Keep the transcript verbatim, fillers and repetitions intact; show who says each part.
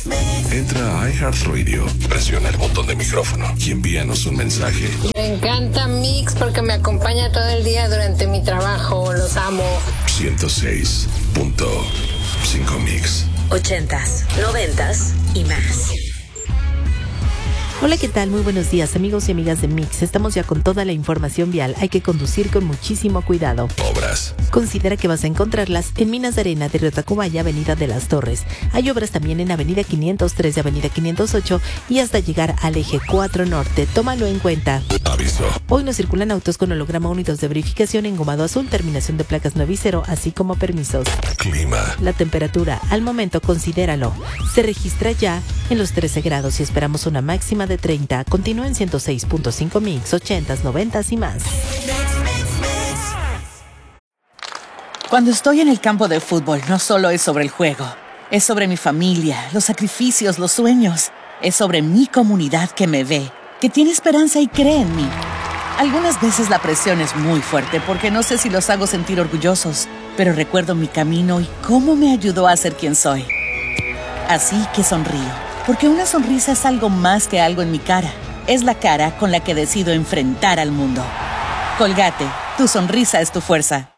Speaker 1: Entra a iHeartRadio, presiona el botón de micrófono y envíanos un mensaje.
Speaker 2: Me encanta Mix porque me acompaña todo el día durante mi trabajo. Los amo.
Speaker 1: ciento seis punto cinco Mix.
Speaker 3: Ochentas, noventas y más.
Speaker 4: Hola, ¿qué tal? Muy buenos días, amigos y amigas de Mix. Estamos ya con toda la información vial. Hay que conducir con muchísimo cuidado.
Speaker 1: Obras.
Speaker 4: Considera que vas a encontrarlas en Minas de Arena de Río Tacubaya, Avenida de las Torres. Hay obras también en Avenida quinientos tres de Avenida quinientos ocho y hasta llegar al eje cuatro Norte. Tómalo en cuenta.
Speaker 1: Aviso.
Speaker 4: Hoy no circulan autos con holograma unidos de verificación engomado azul, terminación de placas nueve y cero, así como permisos.
Speaker 1: Clima.
Speaker 4: La temperatura, al momento, considéralo. Se registra ya en los trece grados y esperamos una máxima de treinta. Continúa en ciento seis punto cinco Mix, ochentas, noventas y más.
Speaker 5: Cuando estoy en el campo de fútbol, no solo es sobre el juego. Es sobre mi familia, los sacrificios, los sueños. Es sobre mi comunidad que me ve, que tiene esperanza y cree en mí. Algunas veces la presión es muy fuerte porque no sé si los hago sentir orgullosos, pero recuerdo mi camino y cómo me ayudó a ser quien soy. Así que sonrío. Porque una sonrisa es algo más que algo en mi cara. Es la cara con la que decido enfrentar al mundo. Colgate, tu sonrisa es tu fuerza.